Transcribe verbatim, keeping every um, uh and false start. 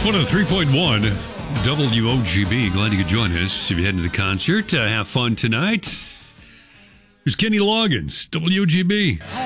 one oh three point one W O G B. Glad you could join us. If you head to the concert, uh, have fun tonight. Here's Kenny Loggins, W O G B.